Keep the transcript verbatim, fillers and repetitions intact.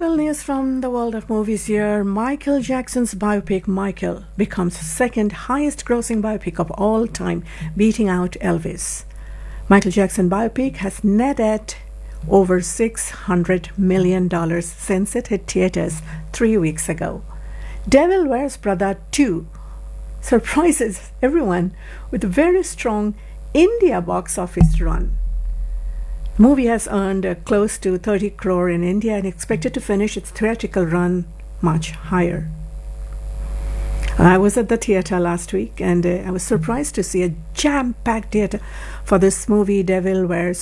Well, news from the world of movies here. Michael Jackson's biopic Michael becomes the second highest grossing biopic of all time, beating out Elvis. Michael Jackson biopic has netted over six hundred million dollars since it hit theaters three weeks ago. Devil Wears Prada two surprises everyone with a very strong India box office run. Movie has earned uh, close to thirty crore in India and expected to finish its theatrical run much higher. I was at the theater last week and uh, I was surprised to see a jam-packed theater for this movie Devil Wears